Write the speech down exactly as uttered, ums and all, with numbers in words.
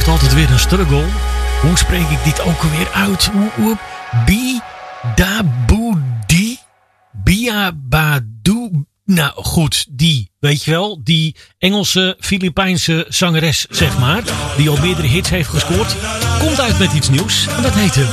altijd weer een struggle. Hoe spreek ik dit ook alweer uit? Bi da boe di Bia Badu. Nou goed, die, weet je wel, die Engelse, Filipijnse zangeres, zeg maar, die al meerdere hits heeft gescoord, komt uit met iets nieuws en dat heet